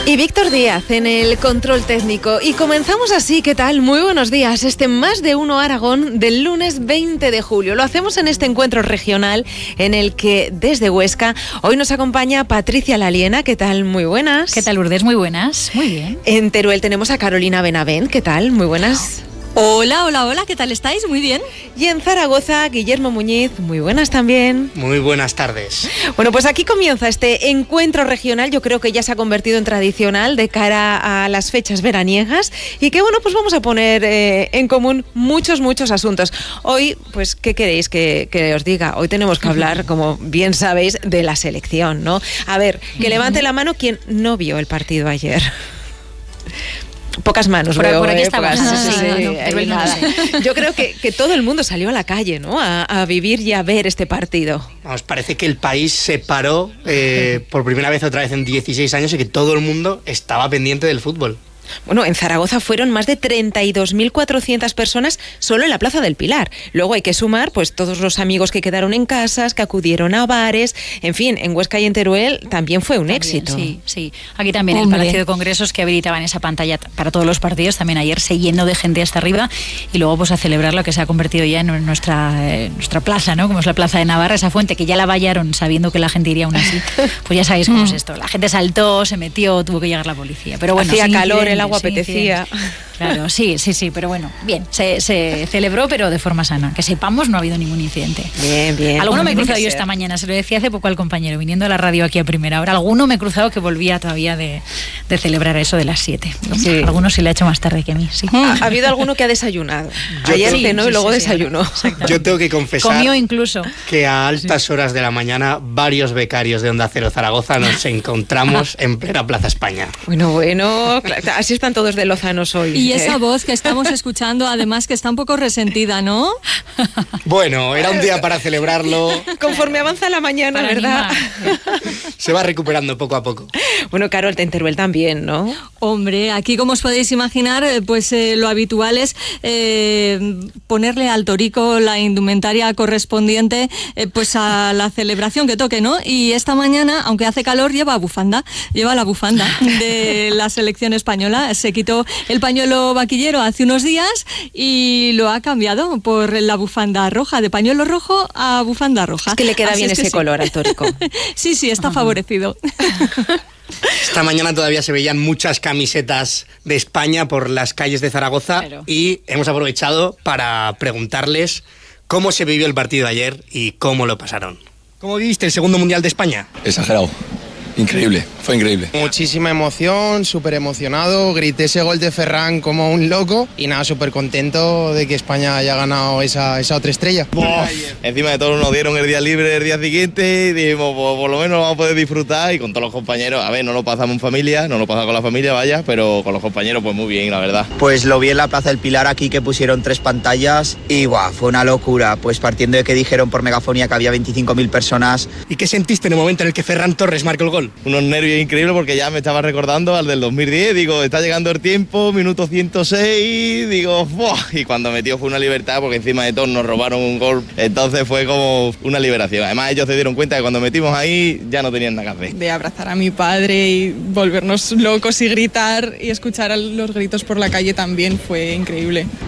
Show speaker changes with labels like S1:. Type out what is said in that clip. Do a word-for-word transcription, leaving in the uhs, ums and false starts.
S1: Y Víctor Díaz en el control técnico. Y comenzamos así, ¿qué tal? Muy buenos días. Este Más de Uno Aragón del lunes veinte de julio. Lo hacemos en este encuentro regional en el que desde Huesca hoy nos acompaña Patricia Laliena. ¿Qué tal? Muy buenas.
S2: ¿Qué tal, Lourdes? Muy buenas. Muy bien.
S1: En Teruel tenemos a Carolina Benavent. ¿Qué tal? Muy buenas.
S3: Hola, hola, hola, ¿qué tal estáis? Muy bien.
S1: Y en Zaragoza, Guillermo Muñiz, muy buenas también.
S4: Muy buenas tardes.
S1: Bueno, pues aquí comienza este encuentro regional, yo creo que ya se ha convertido en tradicional de cara a las fechas veraniegas y que bueno, pues vamos a poner eh, en común muchos, muchos asuntos. Hoy, pues, ¿qué queréis que, que os diga? Hoy tenemos que hablar, como bien sabéis, de la selección, ¿no? A ver, que levante la mano quien no vio el partido ayer. Pocas manos,
S2: por,
S1: veo,
S2: por aquí
S1: eh,
S2: estamos.
S1: pocas,
S2: No,
S1: sí, sí,
S2: no,
S1: sí,
S2: no,
S1: ahí
S2: no,
S1: nada.
S2: no,
S1: Yo creo que, que todo el mundo salió a la calle, ¿no? A, a vivir y a ver este partido.
S4: Vamos, parece que el país se paró eh, por primera vez otra vez en dieciséis años y que todo el mundo estaba pendiente del fútbol.
S1: Bueno, en Zaragoza fueron más de treinta y dos mil cuatrocientas personas solo en la Plaza del Pilar. Luego hay que sumar pues todos los amigos que quedaron en casas, que acudieron a bares. En fin, en Huesca y en Teruel también fue un
S2: también,
S1: éxito.
S2: Sí, sí. Aquí también
S3: Hombre.
S2: el Palacio de Congresos, que habilitaban esa pantalla para todos los partidos, también ayer se llenó de gente hasta arriba y luego pues a celebrar lo que se ha convertido ya en nuestra, eh, nuestra plaza, ¿no? Como es la Plaza de Navarra, esa fuente que ya la vallaron sabiendo que la gente iría aún así. Pues ya sabéis cómo es esto. La gente saltó, se metió, tuvo que llegar la policía. Pero bueno,
S1: hacía calor,
S2: incidentes,
S1: el agua
S2: sí,
S1: apetecía.
S2: Claro, sí, sí, sí, pero bueno, bien, se, se celebró, pero de forma sana. Que sepamos, no ha habido ningún incidente.
S1: Bien, bien.
S2: Alguno me he
S1: Tiene
S2: cruzado
S1: que
S2: yo
S1: ser.
S2: esta mañana, se lo decía hace poco al compañero, viniendo a la radio aquí a primera hora. Alguno me he cruzado que volvía todavía de, de celebrar eso de las siete.
S1: Sí.
S2: Algunos sí le ha hecho más tarde que a mí, sí.
S1: Ha, ha habido alguno que ha desayunado.
S4: Yo
S1: Ayer
S4: sí,
S1: cenó
S2: sí,
S1: y luego
S2: sí, sí,
S1: desayunó.
S4: Yo tengo que confesar
S2: Comió incluso.
S4: que a altas horas de la mañana varios becarios de Onda Cero Zaragoza nos encontramos en plena Plaza España.
S1: Bueno, bueno, claro, así están todos de lozanos hoy.
S3: Y
S1: ¿eh?
S3: esa voz que estamos escuchando, además, que está un poco resentida, ¿no?
S4: Bueno, era un día para celebrarlo.
S1: Conforme avanza la mañana,
S2: Para
S1: ¿verdad?
S2: animar.
S4: Se va recuperando poco a poco.
S1: Bueno, Carol, en Teruel también, ¿no?
S3: Hombre, aquí, como os podéis imaginar, eh, pues eh, lo habitual es eh, ponerle al torico la indumentaria correspondiente eh, pues a la celebración que toque, ¿no? Y esta mañana, aunque hace calor, lleva bufanda, lleva la bufanda de la selección española. Se quitó el pañuelo vaquillero hace unos días y lo ha cambiado por la bufanda roja, de pañuelo rojo a bufanda roja.
S1: Es que le queda
S3: Así
S1: bien
S3: es que
S1: ese
S3: sí.
S1: color al tórico.
S3: Sí, sí, está favorecido.
S4: Esta mañana todavía se veían muchas camisetas de España por las calles de Zaragoza.
S1: Claro.
S4: Y hemos aprovechado para preguntarles cómo se vivió el partido de ayer y cómo lo pasaron. ¿Cómo viviste el segundo Mundial de España?
S5: Exagerado. Increíble, fue increíble.
S6: Muchísima emoción, súper emocionado, grité ese gol de Ferran como un loco y nada, súper contento de que España haya ganado esa, esa otra estrella.
S7: Encima de todo nos dieron el día libre el día siguiente y dijimos, pues, por lo menos lo vamos a poder disfrutar y con todos los compañeros, a ver, no lo pasamos en familia, no lo pasamos con la familia, vaya, pero con los compañeros pues muy bien, la verdad.
S8: Pues lo vi en la Plaza del Pilar aquí, que pusieron tres pantallas y guau, fue una locura. Pues partiendo de que dijeron por megafonía que había veinticinco mil personas.
S4: ¿Y qué sentiste en el momento en el que Ferran Torres marcó el gol?
S7: Unos nervios increíbles porque ya me estaba recordando al del dos mil diez, digo, está llegando el tiempo, minuto ciento seis, digo, ¡buah! Y cuando metió fue una libertad porque encima de todos nos robaron un gol, entonces fue como una liberación. Además ellos se dieron cuenta que cuando metimos ahí ya no tenían nada que hacer.
S9: De abrazar a mi padre y volvernos locos y gritar y escuchar a los gritos por la calle también fue increíble.